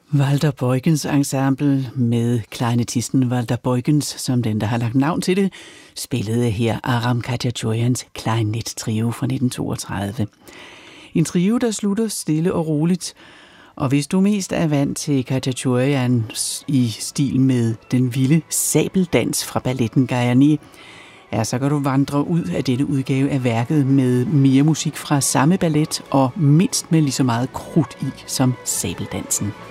Walter Beugens ensemble med klarinettisten Walter Beugens, som den, der har lagt navn til det, spillede her Aram Khachaturjans klarinet-trio fra 1932. En trio, der slutter stille og roligt, og hvis du mest er vant til Khachaturjan i stil med den vilde sabeldans fra balletten Gayani, ja, så kan du vandre ud af denne udgave af værket med mere musik fra samme ballet og mindst med lige så meget krudt i som sabeldansen.